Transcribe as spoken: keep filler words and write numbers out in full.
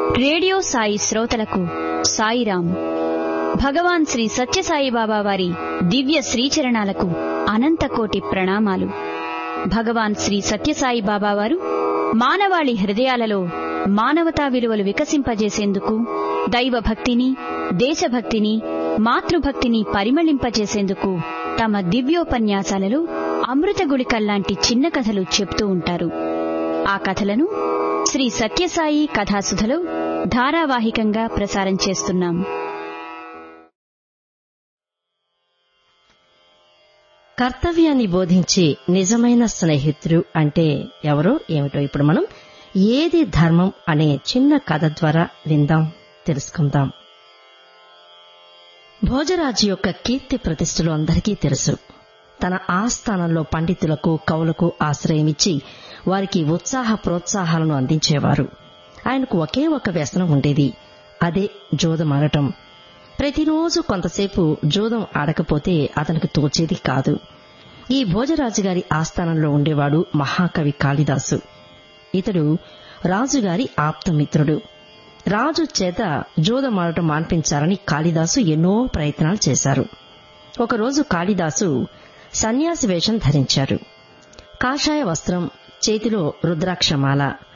Radio Sai శ్రోతలకు సాయిరాం. భగవాన్ శ్రీ సత్యసాయిబాబా వారి దివ్య శ్రీచరణాలకు అనంతకోటి ప్రణామాలు. భగవాన్ శ్రీ సత్యసాయిబాబా వారు మానవాళి హృదయాలలో మానవతా విలువలు వికసింపజేసేందుకు, దైవభక్తిని, దేశభక్తిని, మాతృభక్తిని పరిమళింపజేసేందుకు తమ దివ్యోపన్యాసాలలో అమృత గుళికల్లాంటి చిన్న కథలు చెప్తూ ఉంటారు. ఆ కథలను శ్రీ సత్యసాయి కథాసుధలో ధారావాహికంగా ప్రసారం చేస్తున్నాం. కర్తవ్యాన్ని బోధించే నిజమైన స్నేహితుడు అంటే ఎవరో ఏమిటో ఇప్పుడు మనం ఏది ధర్మం అనే చిన్న కథ ద్వారా విందాం, తెలుసుకుందాం. భోజరాజు యొక్క కీర్తి ప్రతిష్టలు అందరికీ తెలుసు. తన ఆస్థానంలో పండితులకు, కవులకు ఆశ్రయమిచ్చి వారికి ఉత్సాహ ప్రోత్సాహాలను అందించేవారు. ఆయనకు ఒకే ఒక వ్యసనం ఉండేది, అదే జూదమాడటం. ప్రతిరోజు కొంతసేపు జూదం ఆడకపోతే అతనికి తోచేది కాదు. ఈ భోజరాజుగారి ఆస్థానంలో ఉండేవాడు మహాకవి కాళిదాసు. ఇతడు రాజుగారి ఆప్తమిత్రుడు. రాజు చేత జూదమాడటం మాన్పించాలని కాళిదాసు ఎన్నో ప్రయత్నాలు చేశారు. ఒకరోజు కాళిదాసు సన్యాసి వేషం ధరించారు. కాషాయ వస్త్రం, చేతిలో రుద్రాక్షమాల,